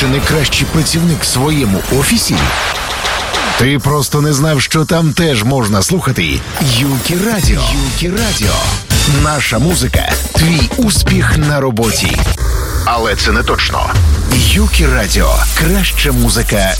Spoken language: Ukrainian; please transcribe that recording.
чи найкращий працівник в своєму офісі? Ти просто не знав, що там теж можна слухати Юкі Радіо. Юкі Радіо. Наша музика – твій успіх на роботі. Але це не точно. Юкі Радіо. Краща музика